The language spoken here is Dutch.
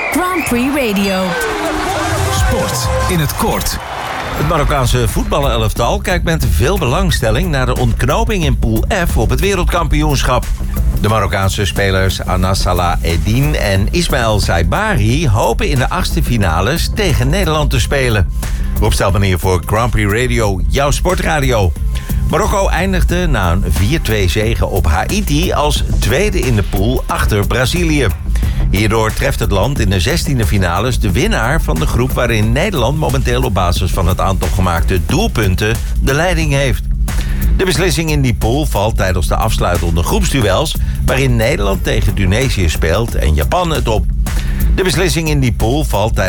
Grand Prix Radio. Sport in het kort. Het Marokkaanse voetballenelftal kijkt met veel belangstelling naar de ontknoping in Pool F op het wereldkampioenschap. De Marokkaanse spelers Anas Salah Eddin en Ismaël Saibari hopen in de achtste finales tegen Nederland te spelen. Rob Stelman hier voor Grand Prix Radio, jouw sportradio. Marokko eindigde na een 4-2 zege op Haiti als tweede in de pool achter Brazilië. Hierdoor treft het land in de 16e finales de winnaar van de groep waarin Nederland momenteel op basis van het aantal gemaakte doelpunten de leiding heeft. De beslissing in die pool valt tijdens de afsluitende groepsduels waarin Nederland tegen Tunesië speelt en Japan het op. De beslissing in die pool valt tijdens